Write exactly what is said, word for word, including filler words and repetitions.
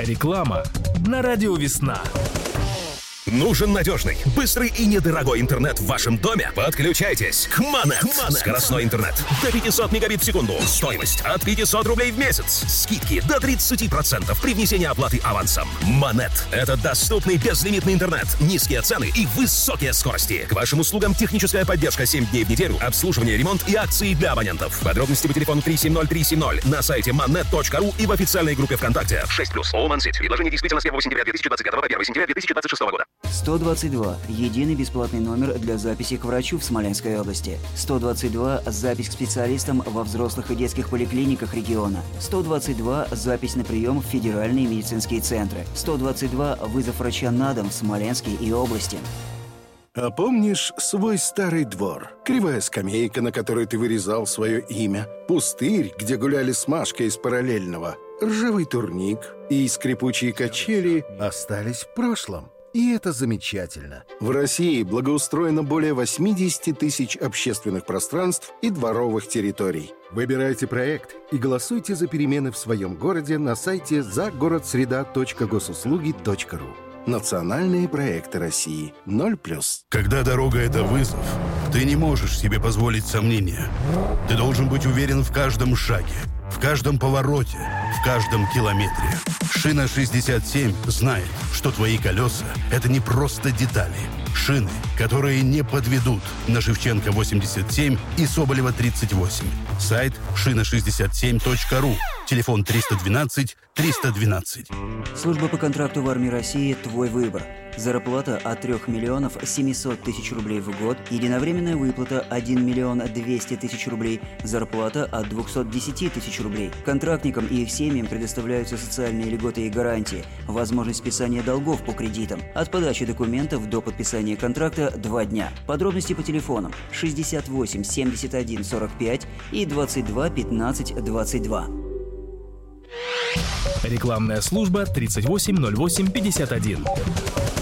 Реклама на радио «Весна». Нужен надежный, быстрый и недорогой интернет в вашем доме? Подключайтесь к Монет. Скоростной интернет до пятьсот мегабит в секунду. Стоимость от пятьсот рублей в месяц. Скидки до тридцать процентов при внесении оплаты авансом. Монет – это доступный безлимитный интернет, низкие цены и высокие скорости. К вашим услугам техническая поддержка семь дней в неделю, обслуживание, ремонт и акции для абонентов. Подробности по телефону три семь ноль три семь ноль на сайте монет точка ру и в официальной группе ВКонтакте. шесть плюс. Oman City. Предложение действительно с первого сентября две тысячи двадцать пятого по первое сентября две тысячи двадцать шестого года. сто двадцать два. Единый бесплатный номер для записи к врачу в Смоленской области. сто двадцать два. Запись к специалистам во взрослых и детских поликлиниках региона. сто двадцать два. Запись на прием в федеральные медицинские центры. сто двадцать два. Вызов врача на дом в Смоленске и области. А помнишь свой старый двор? Кривая скамейка, на которой ты вырезал свое имя. Пустырь, где гуляли с Машкой из параллельного. Ржавый турник и скрипучие качели остались в прошлом. И это замечательно. В России благоустроено более восемьдесят тысяч общественных пространств и дворовых территорий. Выбирайте проект и голосуйте за перемены в своем городе на сайте загородсреда точка госуслуги точка ру. Национальные проекты России. ноль плюс. Когда дорога — это вызов, ты не можешь себе позволить сомнения. Ты должен быть уверен в каждом шаге, в каждом повороте, в каждом километре. Шина шестьдесят семь знает, что твои колеса — это не просто детали. Шины, которые не подведут. На Шевченко восемьдесят семь и Соболева тридцать восемь. Сайт шина шестьдесят семь точка ру. Телефон триста двенадцать триста двенадцать. Служба по контракту в армии России «Твой выбор». Зарплата от трёх миллионов семисот тысяч рублей в год. Единовременная выплата один миллион двести тысяч рублей. Зарплата от двухсот десяти тысяч рублей. Контрактникам и их семьям предоставляются социальные льготы и гарантии. Возможность списания долгов по кредитам. От подачи документов до подписания контракта два дня. Подробности по телефонам шестьдесят восемь семьдесят один сорок пять и двадцать два пятнадцать двадцать два. Рекламная служба тридцать восемь ноль восемь пятьдесят один.